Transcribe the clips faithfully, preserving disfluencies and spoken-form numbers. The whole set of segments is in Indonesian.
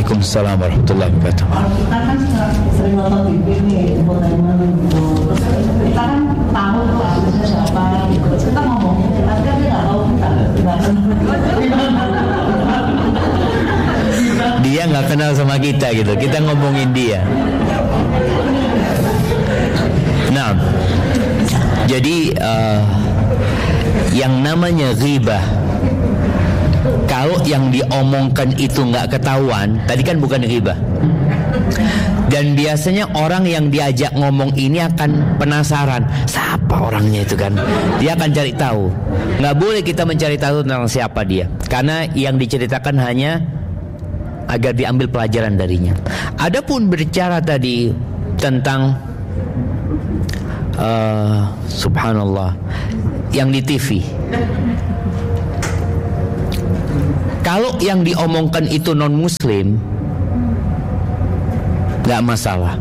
Waalaikumsalam warahmatullahi wabarakatuh. Kita kan sering nonton T V nih, infotainment gitu. Terus kita kan tahu tuh artisnya siapa gitu. Kita ngomongin, tapi kan dia nggak tahu kita. Dia nggak kenal sama kita gitu. Kita ngomongin dia. Nah, jadi uh, yang namanya ghibah, kalau yang diomongkan itu nggak ketahuan, tadi kan bukan ghibah. Dan biasanya orang yang diajak ngomong ini akan penasaran, siapa orangnya itu kan? Dia akan cari tahu. Nggak boleh kita mencari tahu tentang siapa dia, karena yang diceritakan hanya agar diambil pelajaran darinya. Adapun berbicara tadi tentang uh, subhanallah yang di T V, kalau yang diomongkan itu non muslim, gak masalah.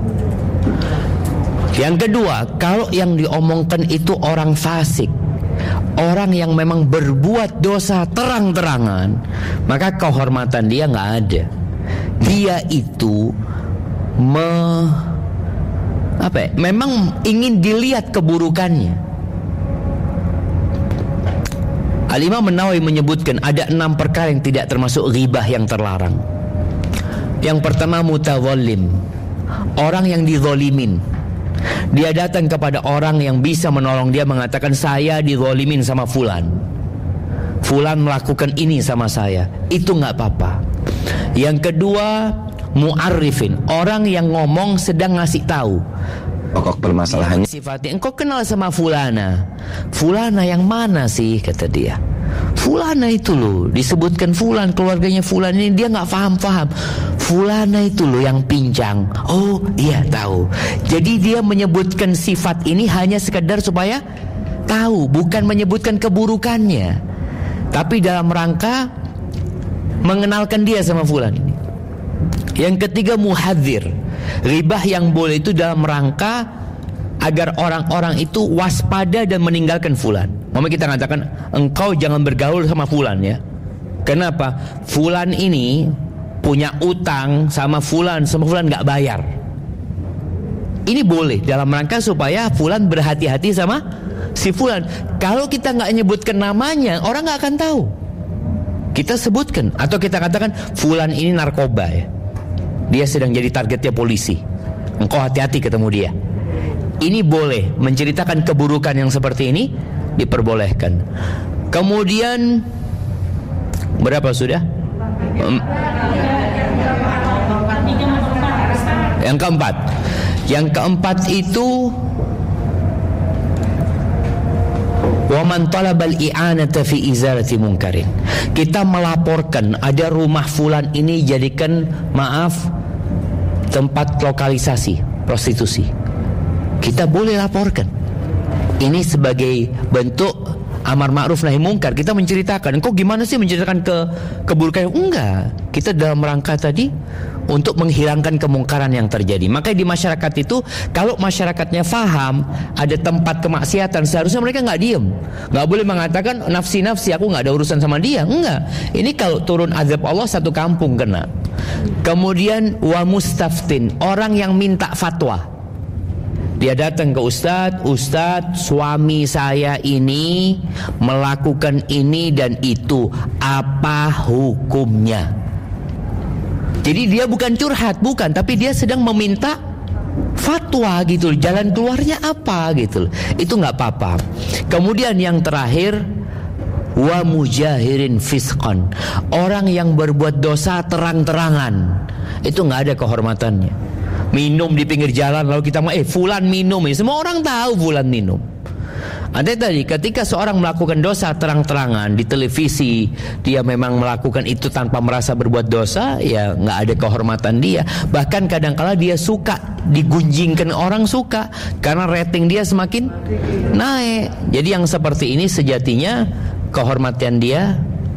Yang kedua, kalau yang diomongkan itu orang fasik, orang yang memang berbuat dosa terang-terangan, maka kehormatan dia gak ada. Dia itu me, apa ya, memang ingin dilihat keburukannya. Al-Imam An-Nawawi menyebutkan ada enam perkara yang tidak termasuk ghibah yang terlarang. Yang pertama, mutawallim, orang yang dizolimin. Dia datang kepada orang yang bisa menolong dia, mengatakan saya dizolimin sama fulan, fulan melakukan ini sama saya. Itu gak apa-apa. Yang kedua, mu'arrifin, orang yang ngomong sedang ngasih tahu pokok permasalahannya. Sifatnya, engkau kenal sama fulana. Fulana yang mana sih, kata dia. Fulana itu loh, disebutkan fulan, keluarganya fulan ini, dia gak paham-paham. Fulana itu loh yang pincang. Oh iya tahu. Jadi dia menyebutkan sifat ini hanya sekedar supaya tahu, bukan menyebutkan keburukannya, tapi dalam rangka mengenalkan dia sama fulan ini. Yang ketiga, muhadzir, ribah yang boleh itu dalam rangka agar orang-orang itu waspada dan meninggalkan fulan. Mama kita katakan, engkau jangan bergaul sama fulan ya. Kenapa? Fulan ini punya utang sama fulan, sama fulan gak bayar. Ini boleh dalam rangka supaya fulan berhati-hati sama si fulan. Kalau kita gak nyebutkan namanya, orang gak akan tahu. Kita sebutkan, atau kita katakan fulan ini narkoba ya, dia sedang jadi targetnya polisi, engkau hati-hati ketemu dia. Ini boleh, menceritakan keburukan yang seperti ini diperbolehkan. Kemudian berapa sudah? Yang keempat, yang keempat itu waman talabal i'anata fi izalati munkarin. Kita melaporkan ada rumah fulan ini jadikan, maaf, tempat lokalisasi prostitusi. Kita boleh laporkan. Ini sebagai bentuk amar ma'ruf nahi mungkar. Kita menceritakan, kok gimana sih menceritakan ke keburukan? Enggak. Kita dalam rangka tadi untuk menghilangkan kemungkaran yang terjadi. Makanya di masyarakat itu, kalau masyarakatnya faham ada tempat kemaksiatan, seharusnya mereka nggak diem. Nggak boleh mengatakan nafsi-nafsi, aku nggak ada urusan sama dia. Enggak. Ini kalau turun azab Allah satu kampung kena. Kemudian wa mustaftin, orang yang minta fatwa. Dia datang ke ustadz, ustadz suami saya ini melakukan ini dan itu, apa hukumnya? Jadi dia bukan curhat, bukan, tapi dia sedang meminta fatwa gitu, jalan keluarnya apa gitu. Itu nggak apa-apa. Kemudian yang terakhir, wa mujahirin fisqan, orang yang berbuat dosa terang-terangan, itu nggak ada kehormatannya. Minum di pinggir jalan lalu kita mau eh fulan minum, ya semua orang tahu fulan minum. Ada tadi ketika seorang melakukan dosa terang-terangan di televisi, dia memang melakukan itu tanpa merasa berbuat dosa, ya nggak ada kehormatan dia. Bahkan kadang-kala dia suka digunjingkan orang, suka karena rating dia semakin naik. Jadi yang seperti ini sejatinya kehormatan dia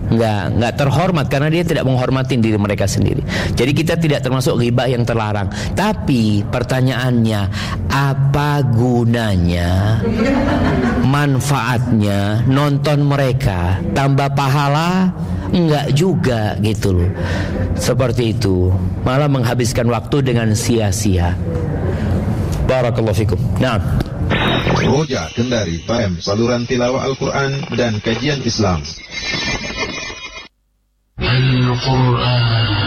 nggak nggak terhormat karena dia tidak menghormati diri mereka sendiri. Jadi kita tidak termasuk ghibah yang terlarang. Tapi pertanyaannya, apa gunanya, manfaatnya nonton mereka? Tambah pahala? Enggak juga gitu loh. Seperti itu, malah menghabiskan waktu dengan sia-sia. Barakallahu fikum. Nah, Roja Kendari P M, saluran tilawah Al-Quran dan kajian Islam. Al-Quran